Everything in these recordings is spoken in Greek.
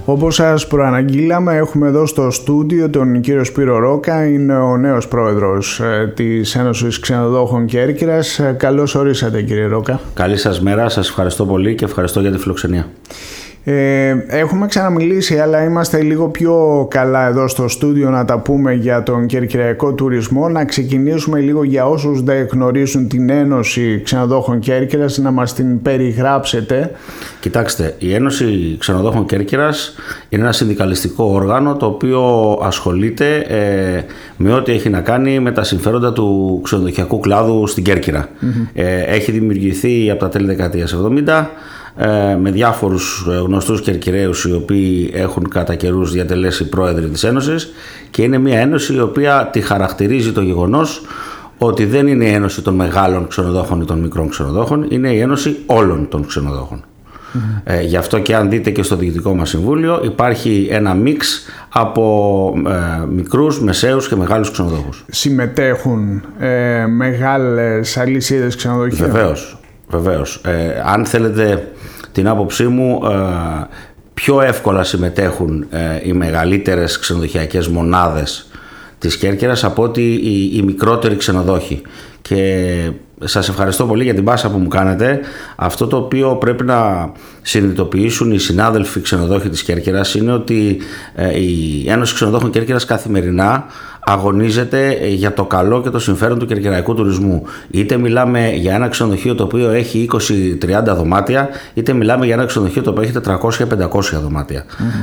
Όπως σας προαναγγείλαμε, έχουμε εδώ στο στούντιο τον κύριο Σπύρο Ρόκα, είναι ο νέος πρόεδρος της Ένωσης Ξενοδόχων Κέρκυρας. Καλώς ορίσατε, κύριε Ρόκα. Καλή σας μέρα, σας ευχαριστώ πολύ και ευχαριστώ για τη φιλοξενία. Έχουμε ξαναμιλήσει, αλλά είμαστε λίγο πιο καλά εδώ στο στούντιο να τα πούμε για τον κερκυραϊκό τουρισμό. Να ξεκινήσουμε λίγο για όσους δεν γνωρίζουν την Ένωση Ξενοδόχων Κέρκυρας, να μας την περιγράψετε. Κοιτάξτε, η Ένωση Ξενοδόχων Κέρκυρας είναι ένα συνδικαλιστικό όργανο το οποίο ασχολείται με ό,τι έχει να κάνει με τα συμφέροντα του ξενοδοχειακού κλάδου στην Κέρκυρα. Έχει δημιουργηθεί από τα τέλη δεκαετίας 70 με διάφορους γνωστούς Κερκυραίους οι οποίοι έχουν κατά καιρούς διατελέσει πρόεδροι της Ένωσης, και είναι μια ένωση η οποία τη χαρακτηρίζει το γεγονός ότι δεν είναι η ένωση των μεγάλων ξενοδόχων ή των μικρών ξενοδόχων, είναι η ένωση όλων των ξενοδόχων. Γι' αυτό και αν δείτε και στο διοικητικό μας συμβούλιο υπάρχει ένα μίξ από μικρούς, μεσαίους και μεγάλους ξενοδόχους. Συμμετέχουν μεγάλες αλυσίδες ξενοδοχείων? Βεβαίως. Αν θέλετε την άποψή μου, πιο εύκολα συμμετέχουν οι μεγαλύτερες ξενοδοχειακές μονάδες της Κέρκυρας από ότι οι μικρότεροι ξενοδόχοι. Και σας ευχαριστώ πολύ για την πάσα που μου κάνετε. Αυτό το οποίο πρέπει να συνειδητοποιήσουν οι συνάδελφοι ξενοδόχοι της Κέρκυρας είναι ότι η Ένωση Ξενοδόχων Κέρκυρας καθημερινά αγωνίζεται για το καλό και το συμφέρον του κερκυραϊκού τουρισμού. Είτε μιλάμε για ένα ξενοδοχείο το οποίο έχει 20-30 δωμάτια, είτε μιλάμε για ένα ξενοδοχείο το οποίο έχει 400-500 δωμάτια.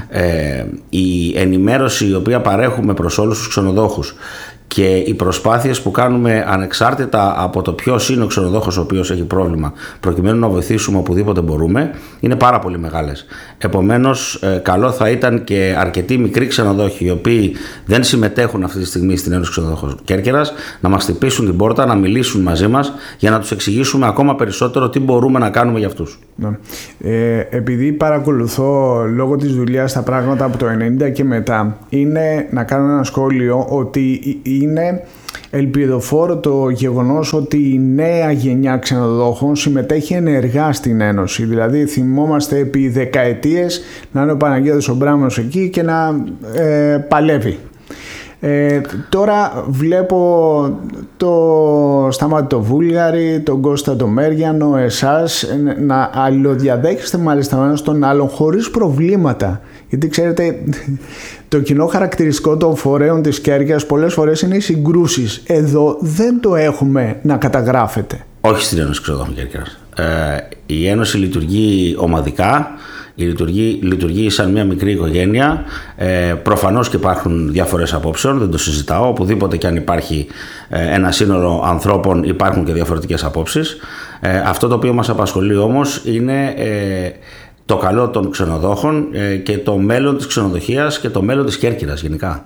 Η ενημέρωση η οποία παρέχουμε προς όλους τους ξενοδόχους και οι προσπάθειες που κάνουμε ανεξάρτητα από το ποιος είναι ο ξενοδόχος ο οποίος έχει πρόβλημα, προκειμένου να βοηθήσουμε οπουδήποτε μπορούμε, είναι πάρα πολύ μεγάλες. Επομένως, καλό θα ήταν και αρκετοί μικροί ξενοδόχοι οι οποίοι δεν συμμετέχουν αυτή τη στιγμή στην Ένωση Ξενοδόχων Κέρκυρας να μας χτυπήσουν την πόρτα, να μιλήσουν μαζί μας για να τους εξηγήσουμε ακόμα περισσότερο τι μπορούμε να κάνουμε για αυτούς. Επειδή παρακολουθώ λόγω της δουλειάς τα πράγματα από το 90 και μετά, είναι να κάνω ένα σχόλιο ότι είναι ελπιδοφόρο το γεγονός ότι η νέα γενιά ξενοδόχων συμμετέχει ενεργά στην Ένωση. Δηλαδή θυμόμαστε επί δεκαετίες να είναι ο Παναγιώτης ο Μπράμος εκεί και να παλεύει. Τώρα βλέπω το Σταμάτη το Βούλγαρη, τον Κώστα το Μέριανο, εσάς να αλληλοδιαδέχεστε μάλιστα ο ένας τον άλλον χωρίς προβλήματα. Γιατί ξέρετε, το κοινό χαρακτηριστικό των φορέων της Κέρκυρας πολλές φορές είναι οι συγκρούσεις. Εδώ δεν το έχουμε να καταγράφεται. Όχι στην Ένωση Ξενοδόχων Κέρκυρας. Η Ένωση λειτουργεί ομαδικά, λειτουργεί σαν μια μικρή οικογένεια. Προφανώς και υπάρχουν διαφορές απόψεων, δεν το συζητάω. Οπουδήποτε και αν υπάρχει ένα σύνολο ανθρώπων υπάρχουν και διαφορετικές απόψεις. Αυτό το οποίο μας απασχολεί όμως είναι το καλό των ξενοδόχων και το μέλλον της ξενοδοχείας και το μέλλον της Κέρκυρας γενικά.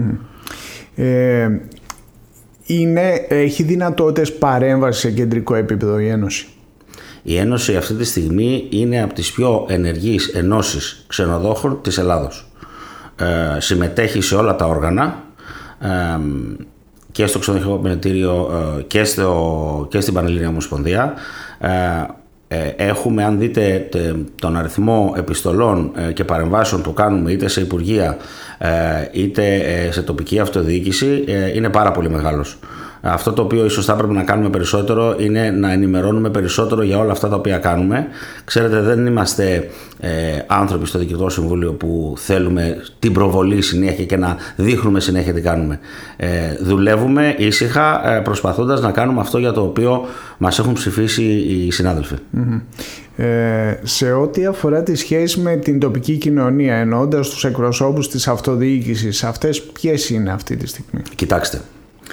Έχει δυνατότητες παρέμβασης σε κεντρικό επίπεδο η Ένωση? Η Ένωση αυτή τη στιγμή είναι από τις πιο ενεργείς ενώσεις ξενοδόχων της Ελλάδος. Συμμετέχει σε όλα τα όργανα, και στο Ξενοδοχειακό Επιμελητήριο και στην Πανελλήνια Ομοσπονδία. Έχουμε, αν δείτε τον αριθμό επιστολών και παρεμβάσεων που κάνουμε είτε σε υπουργεία είτε σε τοπική αυτοδιοίκηση, είναι πάρα πολύ μεγάλος. Αυτό το οποίο ίσως θα έπρεπε να κάνουμε περισσότερο είναι να ενημερώνουμε περισσότερο για όλα αυτά τα οποία κάνουμε. Ξέρετε, δεν είμαστε άνθρωποι στο Διοικητικό Συμβούλιο που θέλουμε την προβολή συνέχεια και να δείχνουμε συνέχεια τι κάνουμε. Δουλεύουμε ήσυχα προσπαθώντας να κάνουμε αυτό για το οποίο μας έχουν ψηφίσει οι συνάδελφοι. Σε ό,τι αφορά τη σχέση με την τοπική κοινωνία, εννοώντας τους εκπροσώπους της αυτοδιοίκησης, αυτές ποιες είναι αυτή τη στιγμή? Κοιτάξτε,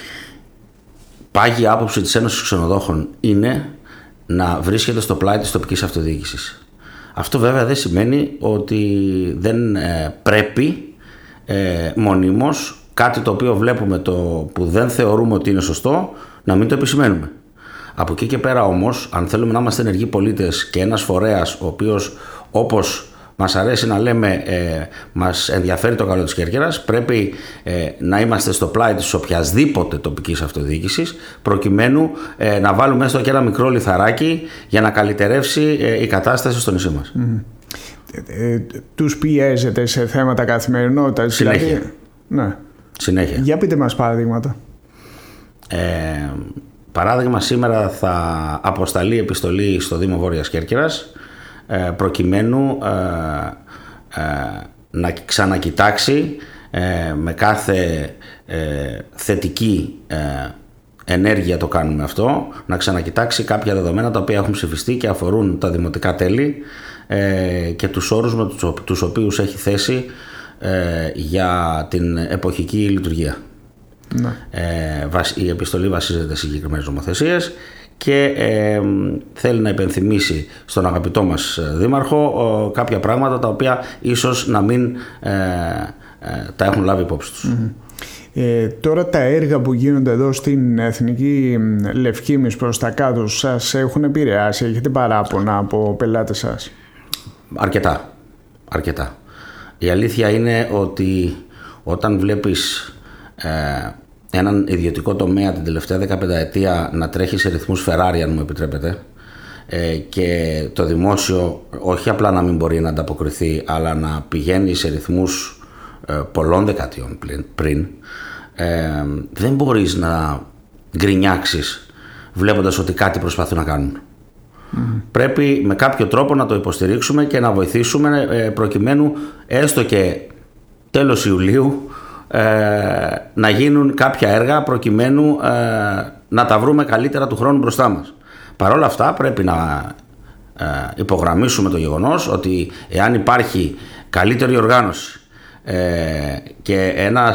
πάγια άποψη της Ένωσης Ξενοδόχων είναι να βρίσκεται στο πλάι της τοπικής αυτοδιοίκησης. Αυτό βέβαια δεν σημαίνει ότι δεν πρέπει μονίμως κάτι το οποίο βλέπουμε που δεν θεωρούμε ότι είναι σωστό να μην το επισημαίνουμε. Από εκεί και πέρα όμως, αν θέλουμε να είμαστε ενεργοί πολίτες και ένας φορέας ο οποίος, όπως μας αρέσει να λέμε, μας ενδιαφέρει το καλό της Κέρκυρας, πρέπει να είμαστε στο πλάι της οποιασδήποτε τοπικής αυτοδιοίκησης, προκειμένου να βάλουμε έστω και ένα μικρό λιθαράκι για να καλυτερεύσει η κατάσταση στο νησί μας. τους πιέζετε σε θέματα καθημερινότητας? Συνέχεια. Δηλαδή, ναι. Συνέχεια. Για πείτε μας παραδείγματα. Παράδειγμα, σήμερα θα αποσταλεί επιστολή στο Δήμο Βόρειας Κέρκυρας προκειμένου να ξανακοιτάξει με κάθε θετική ενέργεια, το κάνουμε αυτό, να ξανακοιτάξει κάποια δεδομένα τα οποία έχουν ψηφιστεί και αφορούν τα δημοτικά τέλη και τους όρους με τους οποίους έχει θέσει για την εποχική λειτουργία. Ναι. Η επιστολή βασίζεται σε συγκεκριμένες νομοθεσίες και θέλει να υπενθυμίσει στον αγαπητό μας δήμαρχο κάποια πράγματα τα οποία ίσως να μην τα έχουν λάβει υπόψη τους. Τώρα τα έργα που γίνονται εδώ στην Εθνική Λευκήμης προς τα κάτω σας έχουν επηρεάσει? Έχετε παράπονα από πελάτες σας? Αρκετά. Η αλήθεια είναι ότι όταν βλέπεις έναν ιδιωτικό τομέα την τελευταία 15 ετία να τρέχει σε ρυθμούς Ferrari, αν μου επιτρέπετε, και το δημόσιο όχι απλά να μην μπορεί να ανταποκριθεί, αλλά να πηγαίνει σε ρυθμούς πολλών δεκαετιών πριν, δεν μπορείς να γκρινιάξεις βλέποντας ότι κάτι προσπαθούν να κάνουν. Πρέπει με κάποιο τρόπο να το υποστηρίξουμε και να βοηθήσουμε προκειμένου έστω και τέλος Ιουλίου να γίνουν κάποια έργα προκειμένου να τα βρούμε καλύτερα του χρόνου μπροστά μας. Παρ' όλα αυτά πρέπει να υπογραμμίσουμε το γεγονός ότι εάν υπάρχει καλύτερη οργάνωση και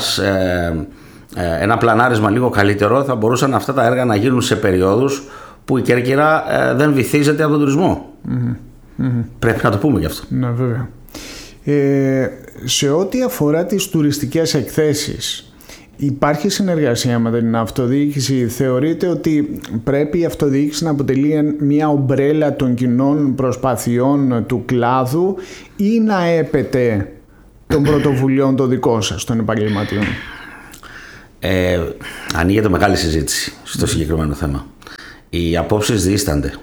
ένα πλανάρισμα λίγο καλύτερο, θα μπορούσαν αυτά τα έργα να γίνουν σε περιόδους που η Κέρκυρα δεν βυθίζεται από τον τουρισμό. Πρέπει να το πούμε γι' αυτό. Ναι, βέβαια. Σε ό,τι αφορά τις τουριστικές εκθέσεις, υπάρχει συνεργασία με την αυτοδιοίκηση? Θεωρείτε ότι πρέπει η αυτοδιοίκηση να αποτελεί μια ομπρέλα των κοινών προσπαθειών του κλάδου ή να έπεται των πρωτοβουλειών των δικών σας, των επαγγελματιών? Ανοίγεται μεγάλη συζήτηση στο συγκεκριμένο θέμα. Οι απόψεις διήστανται.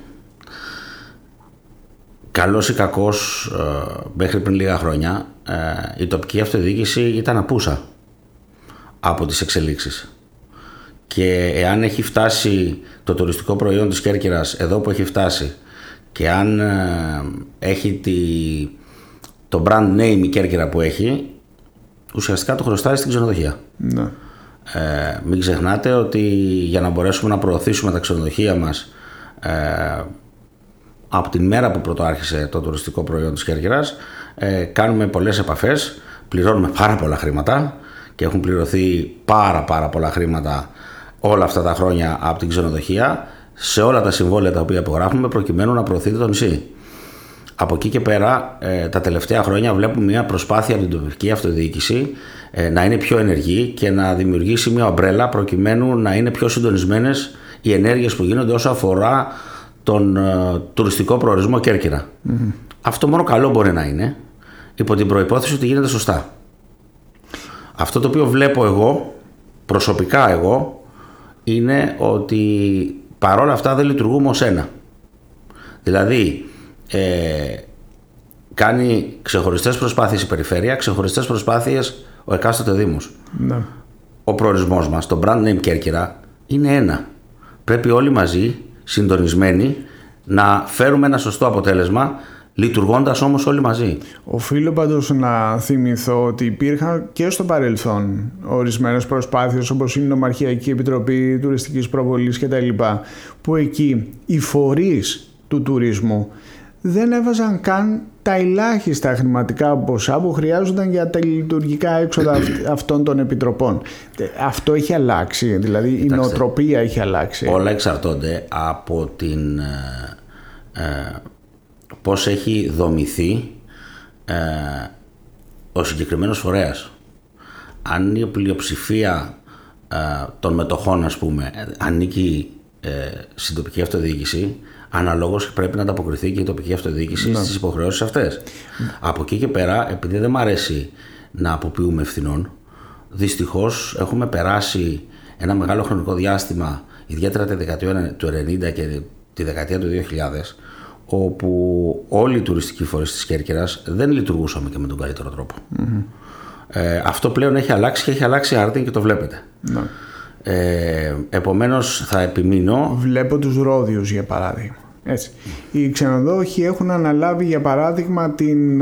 Καλός ή κακός, μέχρι πριν λίγα χρόνια η τοπική αυτοδιοίκηση ήταν απούσα από τις εξελίξεις, και εάν έχει φτάσει το τουριστικό προϊόν της Κέρκυρας εδώ που έχει φτάσει και αν έχει το brand name η Κέρκυρα που έχει, ουσιαστικά το χρωστάει στην ξενοδοχεία. Ναι. Μην ξεχνάτε ότι για να μπορέσουμε να προωθήσουμε τα ξενοδοχεία μας από την μέρα που πρωτοάρχισε το τουριστικό προϊόν της Κέρκυρας, κάνουμε πολλές επαφές, πληρώνουμε πάρα πολλά χρήματα και έχουν πληρωθεί πάρα πολλά χρήματα όλα αυτά τα χρόνια από την ξενοδοχεία σε όλα τα συμβόλαια τα οποία υπογράφουμε προκειμένου να προωθείται το νησί. Από εκεί και πέρα τα τελευταία χρόνια βλέπουμε μια προσπάθεια από την τοπική αυτοδιοίκηση να είναι πιο ενεργή και να δημιουργήσει μια ομπρέλα προκειμένου να είναι πιο συντονισμένες οι ενέργειες που γίνονται όσο αφορά τον τουριστικό προορισμό Κέρκυρα. Αυτό μόνο καλό μπορεί να είναι, υπό την προϋπόθεση ότι γίνεται σωστά. Αυτό το οποίο βλέπω εγώ, προσωπικά εγώ, είναι ότι παρόλα αυτά δεν λειτουργούμε ως ένα. Δηλαδή κάνει ξεχωριστές προσπάθειες η περιφέρεια, ξεχωριστές προσπάθειες ο εκάστοτε δήμος. Ναι. Ο προορισμός μας, το brand name Κέρκυρα, είναι ένα. Πρέπει όλοι μαζί, συντονισμένοι, να φέρουμε ένα σωστό αποτέλεσμα, λειτουργώντας όμως όλοι μαζί. Οφείλω πάντως να θυμηθώ ότι υπήρχαν και στο παρελθόν ορισμένες προσπάθειες, όπως είναι η Νομαρχιακή Επιτροπή Τουριστικής Προβολής κτλ., που εκεί οι φορείς του τουρισμού δεν έβαζαν καν τα ελάχιστα χρηματικά ποσά που χρειάζονταν για τα λειτουργικά έξοδα αυτών των επιτροπών. Αυτό έχει αλλάξει, δηλαδή η νοοτροπία έχει αλλάξει. Όλα εξαρτώνται από την πώς έχει δομηθεί ο συγκεκριμένος φορέας. Αν η πλειοψηφία των μετοχών, ας πούμε, ανήκει στην τοπική αυτοδιοίκηση, αναλόγως πρέπει να ανταποκριθεί και η τοπική αυτοδιοίκηση στις υποχρεώσεις αυτές. Από εκεί και πέρα, επειδή δεν μ' αρέσει να αποποιούμε ευθυνών, δυστυχώς έχουμε περάσει ένα μεγάλο χρονικό διάστημα, ιδιαίτερα τη δεκαετία του 90 και τη δεκαετία του 2000, όπου όλοι οι τουριστικοί φορείς της Κέρκυρας δεν λειτουργούσαμε και με τον καλύτερο τρόπο. Αυτό πλέον έχει αλλάξει και έχει αλλάξει άρτην και το βλέπετε. Ναι. Επομένως θα επιμείνω. Βλέπω τους Ρόδιους για παράδειγμα. Έτσι. Οι ξενοδόχοι έχουν αναλάβει για παράδειγμα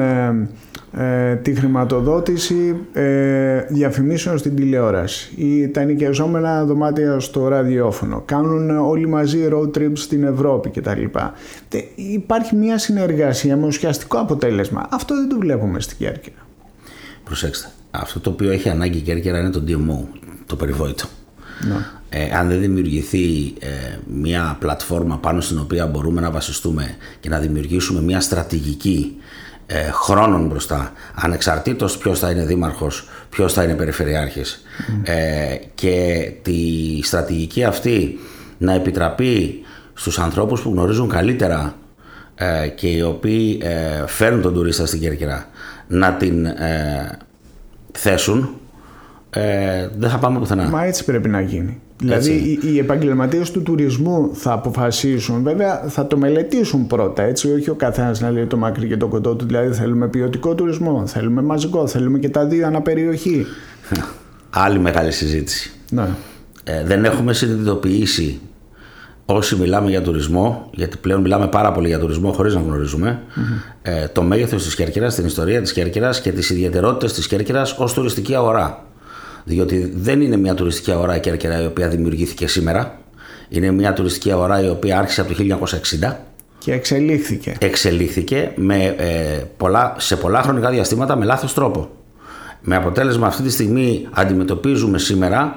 τη χρηματοδότηση διαφημίσεων στην τηλεόραση ή τα ενοικιαζόμενα δωμάτια στο ραδιόφωνο. Κάνουν όλοι μαζί road trips στην Ευρώπη κτλ. Υπάρχει μια συνεργασία με ουσιαστικό αποτέλεσμα. Αυτό δεν το βλέπουμε στην Κέρκυρα. Προσέξτε, αυτό το οποίο έχει ανάγκη η Κέρκυρα είναι το DMO, το περιβόητο. Αν δεν δημιουργηθεί μια πλατφόρμα πάνω στην οποία μπορούμε να βασιστούμε και να δημιουργήσουμε μια στρατηγική χρόνων μπροστά, ανεξαρτήτως ποιος θα είναι δήμαρχος, ποιος θα είναι περιφερειάρχης, και τη στρατηγική αυτή να επιτραπεί στους ανθρώπους που γνωρίζουν καλύτερα και οι οποίοι φέρνουν τον τουρίστα στην Κέρκυρα να την θέσουν, δεν θα πάμε πουθενά. Μα έτσι πρέπει να γίνει. Δηλαδή οι επαγγελματίες του τουρισμού θα αποφασίσουν, βέβαια θα το μελετήσουν πρώτα, έτσι, όχι ο καθένας να λέει το μακρύ και το κοντό του. Δηλαδή θέλουμε ποιοτικό τουρισμό, θέλουμε μαζικό, θέλουμε και τα δύο αναπεριοχή. Άλλη μεγάλη συζήτηση. Ναι. Δεν έχουμε συνειδητοποιήσει όσοι μιλάμε για τουρισμό, γιατί πλέον μιλάμε πάρα πολύ για τουρισμό χωρίς να γνωρίζουμε, το μέγεθος της Κέρκυρας, την ιστορία της Κέρκυρας και τις ιδιαιτερότητες της Κέρκυρας ως τουριστική αγορά. Διότι δεν είναι μια τουριστική αγορά η Κέρκυρα η οποία δημιουργήθηκε σήμερα. Είναι μια τουριστική αγορά η οποία άρχισε από το 1960 και εξελίχθηκε. Εξελίχθηκε σε πολλά χρονικά διαστήματα με λάθος τρόπο. Με αποτέλεσμα αυτή τη στιγμή αντιμετωπίζουμε σήμερα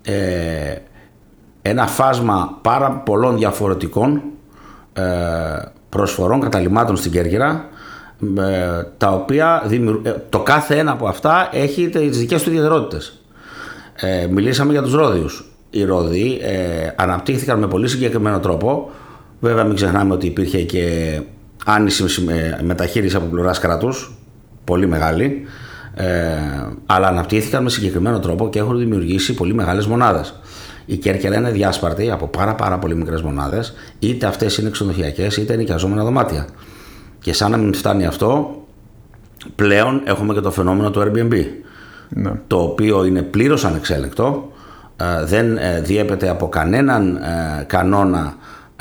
ένα φάσμα πάρα πολλών διαφορετικών προσφορών καταλυμάτων στην Κέρκυρα, τα οποία το κάθε ένα από αυτά έχει τις δικές του ιδιαιτερότητες. Μιλήσαμε για τους Ρόδιους. Οι Ρόδιοι αναπτύχθηκαν με πολύ συγκεκριμένο τρόπο. Βέβαια μην ξεχνάμε ότι υπήρχε και άνηση μεταχείριση από πλευράς κράτους, πολύ μεγάλη, αλλά αναπτύχθηκαν με συγκεκριμένο τρόπο και έχουν δημιουργήσει πολύ μεγάλες μονάδες. Η Κέρκυρα είναι διάσπαρτη από πάρα πολύ μικρές μονάδες, είτε αυτές είναι ξενοδοχειακές είτε είναι ενοικιαζόμενα δωμάτια. Και σαν να μην φτάνει αυτό, πλέον έχουμε και το φαινόμενο του Airbnb. Ναι. Το οποίο είναι πλήρως ανεξέλεγκτο, δεν διέπεται από κανέναν κανόνα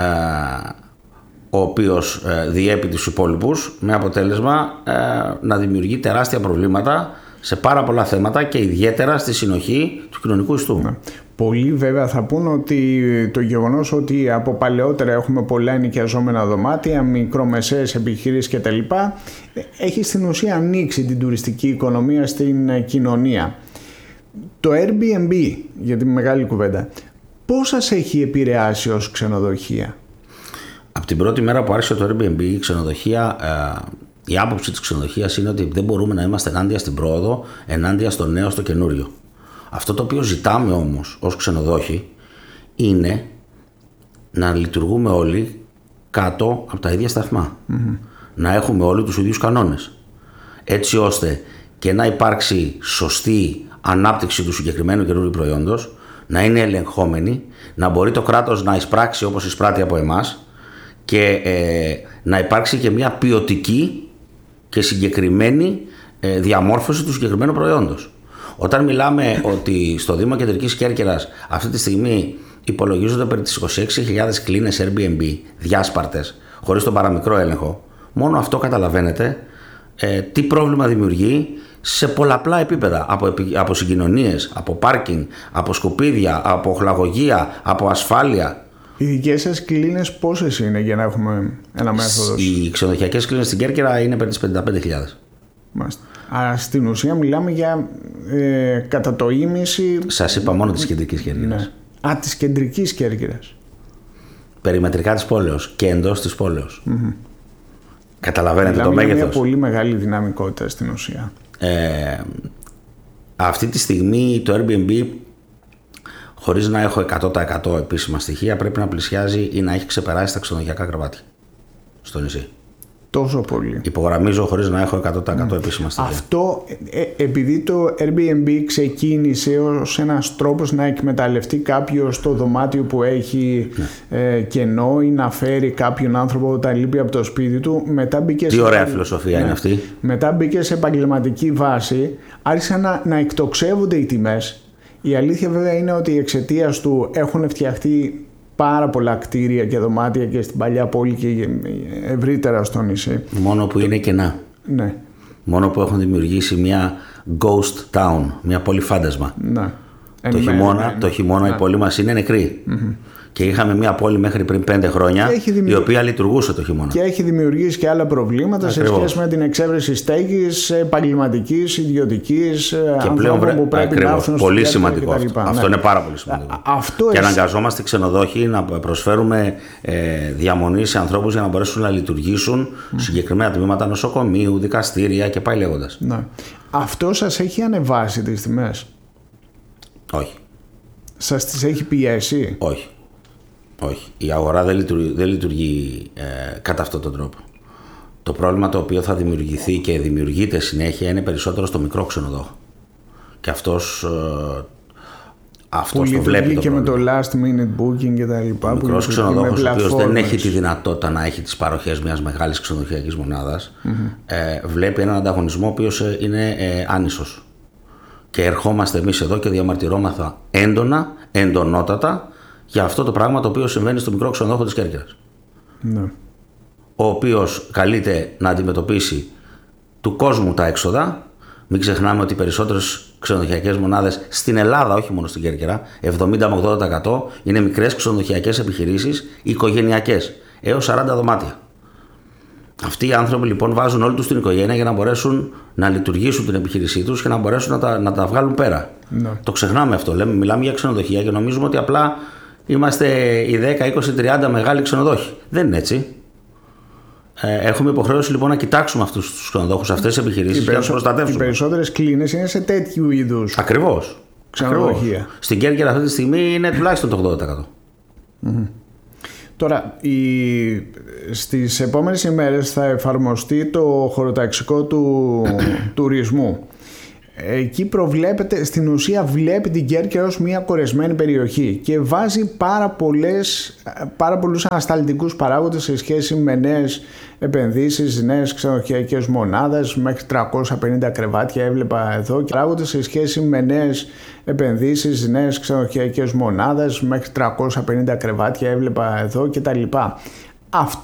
ο οποίος διέπει τους υπόλοιπους, με αποτέλεσμα να δημιουργεί τεράστια προβλήματα σε πάρα πολλά θέματα και ιδιαίτερα στη συνοχή του κοινωνικού ιστού. Ναι. Πολλοί βέβαια θα πούν ότι το γεγονός ότι από παλαιότερα έχουμε πολλά ενοικιαζόμενα δωμάτια, μικρομεσαίες επιχειρήσεις κτλ. Έχει στην ουσία ανοίξει την τουριστική οικονομία στην κοινωνία. Το Airbnb, για τη μεγάλη κουβέντα, πώς σας έχει επηρεάσει ως ξενοδοχεία? Από την πρώτη μέρα που άρχισε το Airbnb, η ξενοδοχεία, η άποψη της ξενοδοχείας είναι ότι δεν μπορούμε να είμαστε ενάντια στην πρόοδο, ενάντια στο νέο, στο καινούριο. Αυτό το οποίο ζητάμε όμως ως ξενοδόχοι είναι να λειτουργούμε όλοι κάτω από τα ίδια σταθμά. Να έχουμε όλοι τους ίδιους κανόνες. Έτσι ώστε και να υπάρξει σωστή ανάπτυξη του συγκεκριμένου καινούριου προϊόντος, να είναι ελεγχόμενη, να μπορεί το κράτος να εισπράξει όπως εισπράττει από εμάς και να υπάρξει και μια ποιοτική και συγκεκριμένη διαμόρφωση του συγκεκριμένου προϊόντος. Όταν μιλάμε ότι στο Δήμο Κεντρικής Κέρκυρας αυτή τη στιγμή υπολογίζονται περί τις 26.000 κλίνες Airbnb διάσπαρτες, χωρίς τον παραμικρό έλεγχο, μόνο αυτό καταλαβαίνετε τι πρόβλημα δημιουργεί σε πολλαπλά επίπεδα, από συγκοινωνίες, από πάρκινγκ, από σκουπίδια, από οχλαγωγία, από ασφάλεια. Οι δικές σας κλίνες πόσες είναι, για να έχουμε ένα μέθοδο? Οι ξενοδοχειακές κλίνες στην Κέρκυρα είναι περί τις 55.000. Μάλιστα. Άρα στην ουσία μιλάμε για κατά το ίμιση. Σας είπα μόνο της Κεντρικής Κέρκυρας. Ναι. Της Κεντρικής Κέρκυρας. Περιμετρικά της πόλεως και εντός της πόλεως. Καταλαβαίνετε το μέγεθος. Είναι μια πολύ μεγάλη δυναμικότητα στην ουσία. Αυτή τη στιγμή το Airbnb, χωρίς να έχω 100% επίσημα στοιχεία, πρέπει να πλησιάζει ή να έχει ξεπεράσει τα ξενοδοχειακά κρεβάτια στο νησί. Τόσο πολύ. Υπογραμμίζω χωρίς να έχω 100% επίσημα στοιχεία. Αυτό επειδή το Airbnb ξεκίνησε ως ένας τρόπος να εκμεταλλευτεί κάποιος το δωμάτιο που έχει κενό ή να φέρει κάποιον άνθρωπο όταν λείπει από το σπίτι του, μετά μπήκε. Τι ωραία φιλοσοφία είναι αυτή. Μετά μπήκε σε επαγγελματική βάση, άρχισαν να εκτοξεύονται οι τιμές. Η αλήθεια βέβαια είναι ότι εξαιτίας του έχουν φτιαχτεί πάρα πολλά κτίρια και δωμάτια και στην παλιά πόλη και ευρύτερα στο νησί. Μόνο που είναι κενά. Ναι. Μόνο που έχουν δημιουργήσει μια ghost town, μια πόλη φάντασμα. Ναι. Το χειμώνα η πόλη μας είναι νεκρή. Και είχαμε μια πόλη μέχρι πριν 5 χρόνια η οποία λειτουργούσε το χειμώνα. Και έχει δημιουργήσει και άλλα προβλήματα σε σχέση με την εξέβρεση στέγης, επαγγελματικής, ιδιωτικής, και πλέον που πρέπει να έρθουν πολύ σημαντικό αυτό. Αυτό είναι πάρα πολύ σημαντικό. Και αναγκαζόμαστε ξενοδόχοι να προσφέρουμε διαμονή σε ανθρώπους για να μπορέσουν να λειτουργήσουν συγκεκριμένα τμήματα νοσοκομείου, δικαστήρια και πάει λέγοντας. Ναι. Αυτό σας έχει ανεβάσει τις τιμές? Όχι. Σας τις έχει πιέσει? Όχι. Όχι. Η αγορά δεν λειτουργεί κατά αυτόν τον τρόπο. Το πρόβλημα το οποίο θα δημιουργηθεί και δημιουργείται συνέχεια είναι περισσότερο στο μικρό ξενοδόχο. Και αυτός το βλέπει το και πρόβλημα. με το last minute booking και τα λοιπά. Ο μικρός ξενοδόχος, ο οποίος δεν έχει τη δυνατότητα να έχει τις παροχές μιας μεγάλης ξενοδοχειακής μονάδας, βλέπει έναν ανταγωνισμό ο οποίος είναι άνισος. Και ερχόμαστε εμείς εδώ και διαμαρτυρόμαθα εντονότατα για αυτό το πράγμα το οποίο συμβαίνει στο μικρό ξενοδόχο της Κέρκυρας. Ναι. Ο οποίος καλείται να αντιμετωπίσει του κόσμου τα έξοδα. Μην ξεχνάμε ότι οι περισσότερες ξενοδοχειακές μονάδες στην Ελλάδα, όχι μόνο στην Κέρκυρα, 70 με 80% είναι μικρές ξενοδοχειακές επιχειρήσεις, οικογενειακές, έως 40 δωμάτια. Αυτοί οι άνθρωποι λοιπόν βάζουν όλη τους την οικογένεια για να μπορέσουν να λειτουργήσουν την επιχείρησή τους και να μπορέσουν να τα βγάλουν πέρα. Ναι. Το ξεχνάμε αυτό. Μιλάμε για ξενοδοχεία και νομίζουμε ότι απλά είμαστε οι 10, 20, 30 μεγάλοι ξενοδόχοι. Δεν είναι έτσι. Έχουμε υποχρέωση λοιπόν να κοιτάξουμε αυτούς τους ξενοδόχους, αυτές τις επιχειρήσεις και να τους προστατεύσουμε. Οι περισσότερες κλίνες είναι σε τέτοιου είδους ξενοδοχεία. Στην Κέρκυρα αυτή τη στιγμή είναι τουλάχιστον το 80%. Τώρα, στις επόμενες ημέρες θα εφαρμοστεί το χωροταξικό του τουρισμού. Εκεί προβλέπεται, στην ουσία βλέπει την Κέρκυρα ως μια κορεσμένη περιοχή και βάζει πάρα πολλούς ανασταλτικούς παράγοντες σε σχέση με νέες επενδύσεις, νέες ξενοδοχειακές μονάδες, μέχρι 350 κρεβάτια έβλεπα εδώ, και παράγοντες σε σχέση με νέες επενδύσεις, νέες ξενοδοχειακές μονάδες, μέχρι 350 κρεβάτια έβλεπα εδώ κτλ. Αυτό